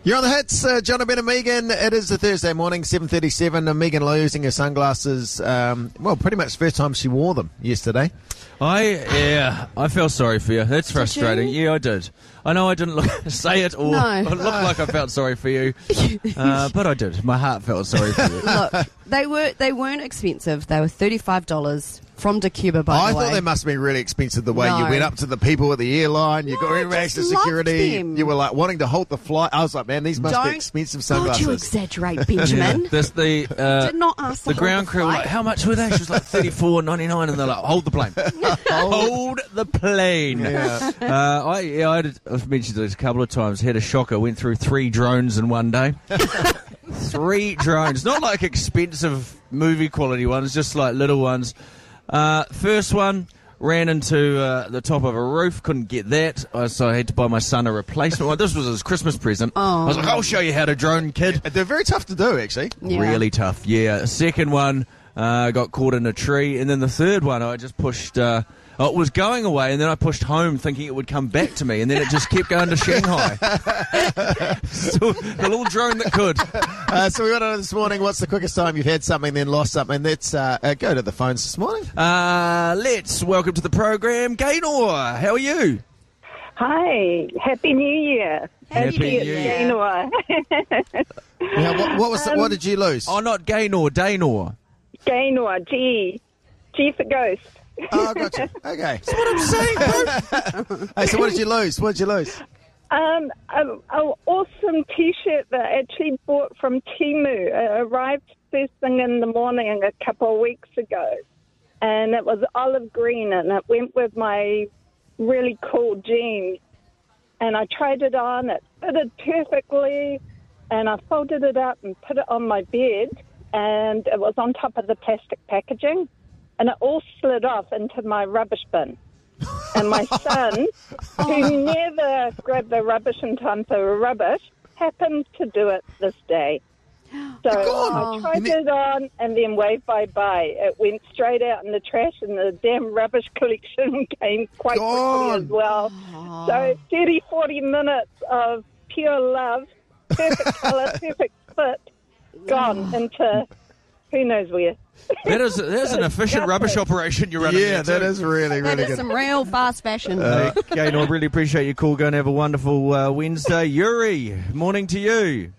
You're on the hits, John, Ben and Megan. It is a Thursday morning, 7:37. Megan losing her sunglasses. Pretty much the first time she wore them yesterday. I felt sorry for you. That's frustrating. Yeah, I did. I know I didn't say it or look like I felt sorry for you, but I did. My heart felt sorry for you. Look, they weren't expensive. They were $35 from DeCuba, by the way. I thought they must have been really expensive the way you went up to the people at the airline. You got interaction security. Them. You were like wanting to halt the flight. I was like, man, these must be expensive sunglasses. Don't you exaggerate, Benjamin. Did not ask the ground crew. Like, how much were they? She was like $34.99, and they're like, hold the plane. Hold the plane. Yeah. I've mentioned this a couple of times. Had a shocker. Went through 3 drones in one day. 3 drones. Not like expensive movie quality ones, just like little ones. First one, ran into the top of a roof, couldn't get that, so I had to buy my son a replacement one. This was his Christmas present. I was like, I'll show you how to drone, kid. They're very tough to do, actually. Yeah. Really tough, yeah. Second one, got caught in a tree, and then the third one, I just pushed... it was going away, and then I pushed home thinking it would come back to me, and then it just kept going to Shanghai. So, the little drone that could. So we got on this morning, what's the quickest time you've had something, then lost something? Let's go to the phones this morning. Let's welcome to the program, Gaynor. How are you? Hi, Happy New Year. Happy New Year. Gaynor. What did you lose? Oh, not Gaynor, Daynor. Gaynor, G for ghost. Oh, gotcha. Okay. That's what I'm saying, bro. Hey, so what did you lose? An awesome T-shirt that I actually bought from Temu. It arrived first thing in the morning a couple of weeks ago. And it was olive green, and it went with my really cool jeans. And I tried it on. It fitted perfectly. And I folded it up and put it on my bed. And it was on top of the plastic packaging. And it all slid off into my rubbish bin. And my son, who never grabbed the rubbish in time for rubbish, happened to do it this day. So I tried it on and then waved bye-bye. It went straight out in the trash, and the damn rubbish collection came quite quickly as well. So 30, 40 minutes of pure love, perfect colour, perfect fit, gone into who knows where. That is an efficient rubbish operation you're running. Yeah, that is really, really That is good. some real fast fashion. Okay, I really appreciate your call. Go and have a wonderful Wednesday. Yuri, morning to you.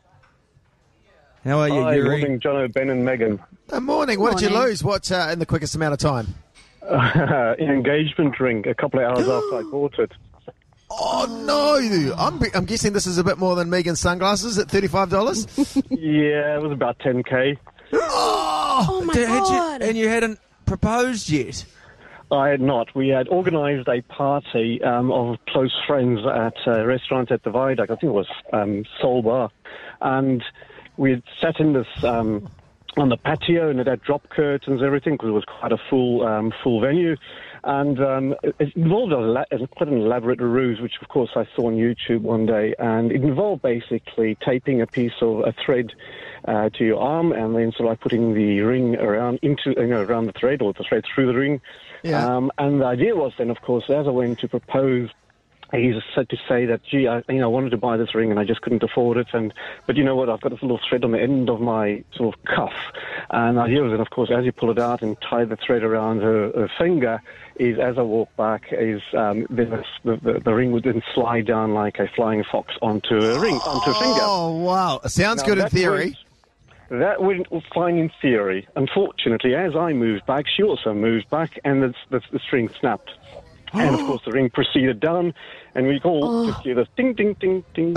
How are you, Hi, Yuri? morning, John, Ben and Megan. Morning. What did you lose? What in the quickest amount of time? An engagement ring a couple of hours after I bought it. Oh, no. I'm guessing this is a bit more than Megan's sunglasses at $35? Yeah, it was about 10K. Oh, my God. And you hadn't proposed yet? I had not. We had organised a party of close friends at a restaurant at the Viaduct. I think it was Soul Bar. And we had sat in this on the patio, and it had drop curtains and everything, because it was quite a full venue. And it involved quite an elaborate ruse, which, of course, I saw on YouTube one day. And it involved basically taping a piece of a thread to your arm, and then sort of like putting the ring around the thread, or the thread through the ring. Yeah. And the idea was then, of course, as I went to propose, he said to say that, gee, I wanted to buy this ring and I just couldn't afford it. But you know what? I've got this little thread on the end of my sort of cuff. And the idea was then, of course, as you pull it out and tie the thread around her finger, is as I walk back, then the ring would then slide down like a flying fox onto a finger. Oh, wow. Sounds good in theory. That went fine in theory. Unfortunately, as I moved back, she also moved back, and the string snapped. And, of course, the ring proceeded down, and we all just hear this ding, ding, ding, ding.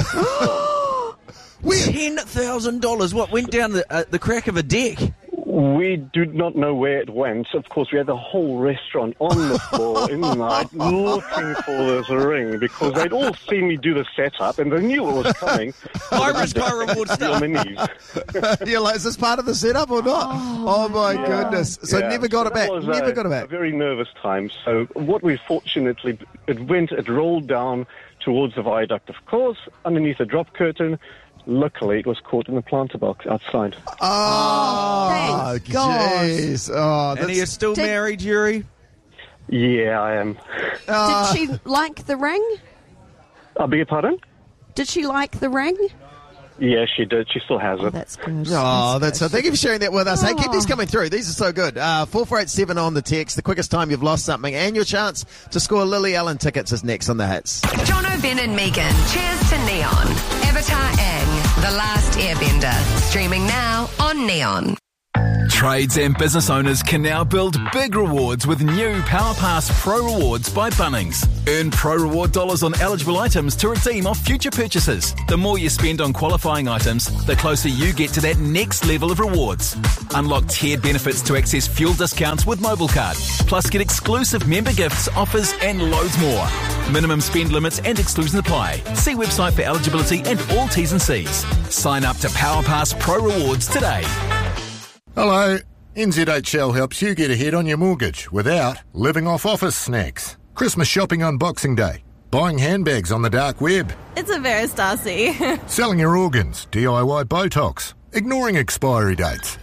$10,000. What, went down the crack of a deck? We do not know where it went. Of course, we had the whole restaurant on the floor in the night looking for this ring, because they'd all seen me do the setup and they knew it was coming. High risk, high reward stuff. You're like, is this part of the setup or not? Oh my goodness. So never got it back. Never got it back. A very nervous time. So what we fortunately, it rolled down towards the viaduct, of course, underneath a drop curtain. Luckily, it was caught in the planter box outside. Oh, thank God. jeez. Oh, and are you still married, Yuri? Yeah, I am. Did she like the ring? I beg your pardon? Did she like the ring? Yeah, she did. She still has Oh, it. that's good. Oh, that's good. Thank you for sharing that with us. Hey, keep these coming through. These are so good. 4487 on the text. The quickest time you've lost something, and your chance to score Lily Allen tickets is next on the Hits. Jono, Ben and Megan. Cheers to Neon. Avatar Aang, The Last Airbender. Streaming now on Neon. Trades and business owners can now build big rewards with new PowerPass Pro Rewards by Bunnings. Earn Pro Reward dollars on eligible items to redeem off future purchases. The more you spend on qualifying items, the closer you get to that next level of rewards. Unlock tiered benefits to access fuel discounts with MobileCard. Plus get exclusive member gifts, offers and loads more. Minimum spend limits and exclusions apply. See website for eligibility and all T's and C's. Sign up to PowerPass Pro Rewards today. Hello. NZHL helps you get ahead on your mortgage without living off office snacks. Christmas shopping on Boxing Day. Buying handbags on the dark web. It's a Veris Darcy. Selling your organs. DIY Botox. Ignoring expiry dates.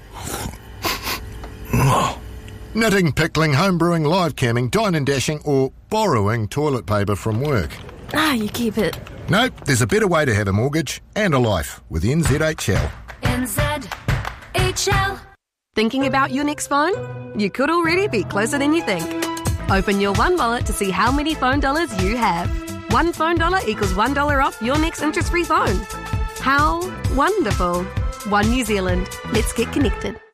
Knitting, pickling, homebrewing, live camming, dine and dashing, or borrowing toilet paper from work. You keep it. Nope, there's a better way to have a mortgage and a life with NZHL. NZHL. Thinking about your next phone? You could already be closer than you think. Open your One Wallet to see how many phone dollars you have. One phone dollar equals $1 off your next interest-free phone. How wonderful. One New Zealand. Let's get connected.